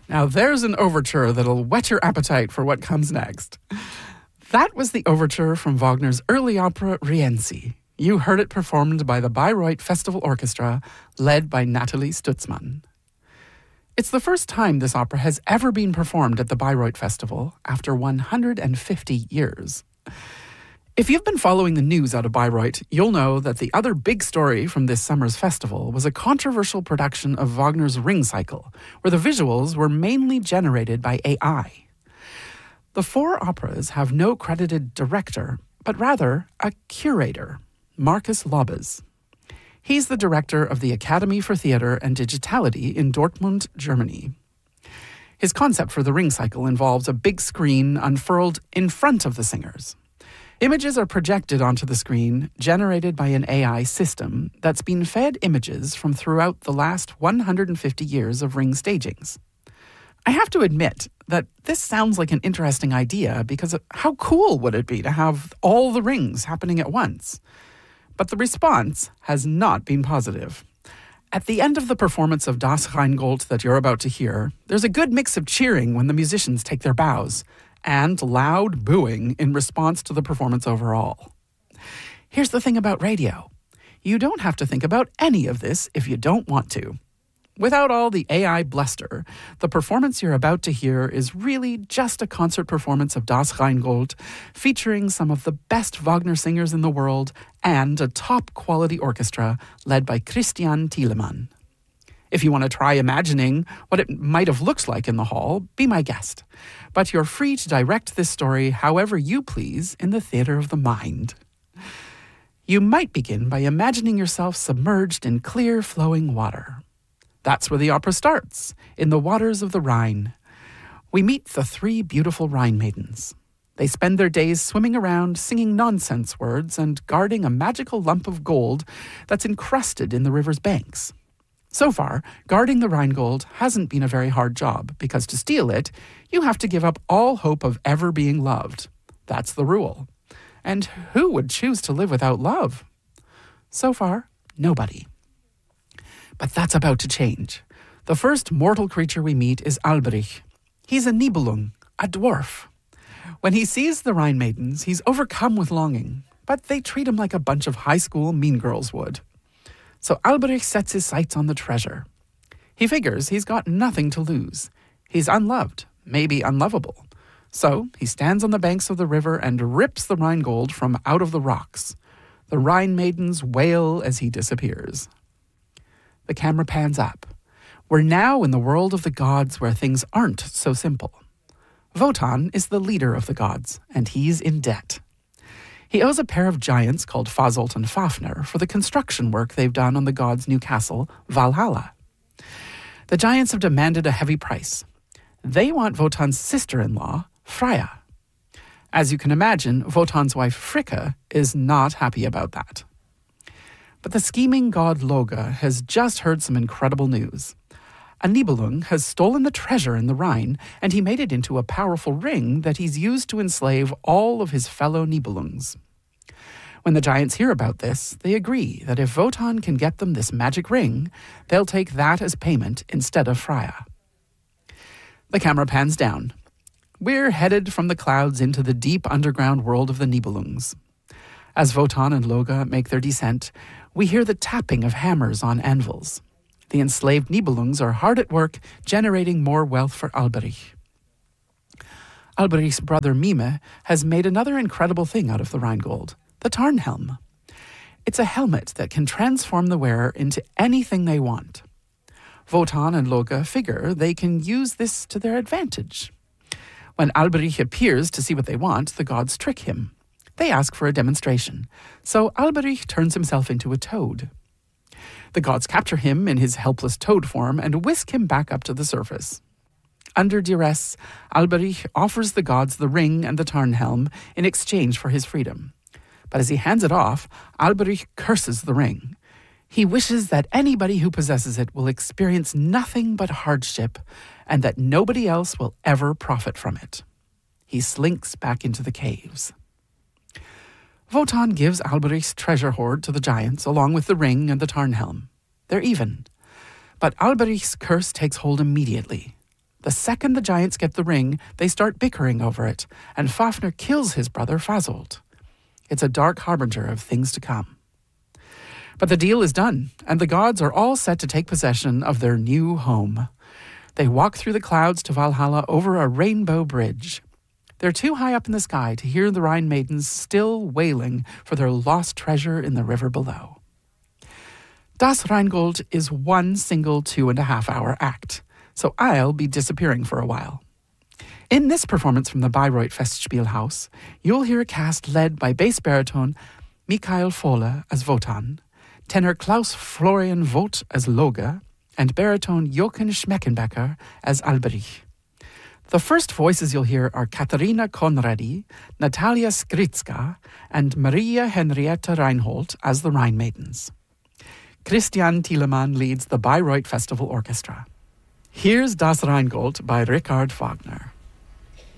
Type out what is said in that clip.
Now there's an overture that'll whet your appetite for what comes next. That was the overture from Wagner's early opera Rienzi. You heard it performed by the Bayreuth Festival Orchestra, led by Nathalie Stutzmann. It's the first time this opera has ever been performed at the Bayreuth Festival after 150 years. If you've been following the news out of Bayreuth, you'll know that the other big story from this summer's festival was a controversial production of Wagner's Ring Cycle, where the visuals were mainly generated by AI. The 4 operas have no credited director, but rather a curator, Markus Lobbes. He's the director of the Academy for Theatre and Digitality in Dortmund, Germany. His concept for the Ring Cycle involves a big screen unfurled in front of the singers. Images are projected onto the screen, generated by an AI system that's been fed images from throughout the last 150 years of Ring stagings. I have to admit that this sounds like an interesting idea because how cool would it be to have all the rings happening at once? But the response has not been positive. At the end of the performance of Das Rheingold that you're about to hear, there's a good mix of cheering when the musicians take their bows, and loud booing in response to the performance overall. Here's the thing about radio. You don't have to think about any of this if you don't want to. Without all the AI bluster, the performance you're about to hear is really just a concert performance of Das Rheingold, featuring some of the best Wagner singers in the world and a top-quality orchestra led by Christian Thielemann. If you want to try imagining what it might have looked like in the hall, be my guest. But you're free to direct this story however you please in the theater of the mind. You might begin by imagining yourself submerged in clear, flowing water. That's where the opera starts, in the waters of the Rhine. We meet the 3 beautiful Rhine maidens. They spend their days swimming around, singing nonsense words, and guarding a magical lump of gold that's encrusted in the river's banks. So far, guarding the Rheingold hasn't been a very hard job, because to steal it, you have to give up all hope of ever being loved. That's the rule. And who would choose to live without love? So far, nobody. But that's about to change. The first mortal creature we meet is Alberich. He's a Nibelung, a dwarf. When he sees the Rhine maidens, he's overcome with longing, but they treat him like a bunch of high school mean girls would. So Alberich sets his sights on the treasure. He figures he's got nothing to lose. He's unloved, maybe unlovable. So he stands on the banks of the river and rips the Rheingold from out of the rocks. The Rhine maidens wail as he disappears. The camera pans up. We're now in the world of the gods where things aren't so simple. Wotan is the leader of the gods, and he's in debt. He owes a pair of giants called Fasolt and Fafner for the construction work they've done on the god's new castle, Valhalla. The giants have demanded a heavy price. They want Wotan's sister-in-law, Freya. As you can imagine, Wotan's wife, Fricka, is not happy about that. But the scheming god Loge has just heard some incredible news. A Nibelung has stolen the treasure in the Rhine, and he made it into a powerful ring that he's used to enslave all of his fellow Nibelungs. When the giants hear about this, they agree that if Wotan can get them this magic ring, they'll take that as payment instead of Freya. The camera pans down. We're headed from the clouds into the deep underground world of the Nibelungs. As Wotan and Loge make their descent, we hear the tapping of hammers on anvils. The enslaved Nibelungs are hard at work generating more wealth for Alberich. Alberich's brother Mime has made another incredible thing out of the Rheingold, the Tarnhelm. It's a helmet that can transform the wearer into anything they want. Wotan and Loge figure they can use this to their advantage. When Alberich appears to see what they want, the gods trick him. They ask for a demonstration, so Alberich turns himself into a toad. The gods capture him in his helpless toad form and whisk him back up to the surface. Under duress, Alberich offers the gods the ring and the Tarnhelm in exchange for his freedom. But as he hands it off, Alberich curses the ring. He wishes that anybody who possesses it will experience nothing but hardship and that nobody else will ever profit from it. He slinks back into the caves. Wotan gives Alberich's treasure hoard to the giants along with the ring and the Tarnhelm. They're even. But Alberich's curse takes hold immediately. The second the giants get the ring, they start bickering over it, and Fafnir kills his brother Fasold. It's a dark harbinger of things to come. But the deal is done, and the gods are all set to take possession of their new home. They walk through the clouds to Valhalla over a rainbow bridge. They're too high up in the sky to hear the Rhine maidens still wailing for their lost treasure in the river below. Das Rheingold is one single 2.5-hour act, so I'll be disappearing for a while. In this performance from the Bayreuth Festspielhaus, you'll hear a cast led by bass baritone Michael Fohle as Wotan, tenor Klaus Florian Vogt as Loge, and baritone Jochen Schmeckenbecker as Alberich. The first voices you'll hear are Katharina Conradi, Natalia Skritska, and Maria Henrietta Reinhold as the Rhine Maidens. Christian Thielemann leads the Bayreuth Festival Orchestra. Here's Das Rheingold by Richard Wagner.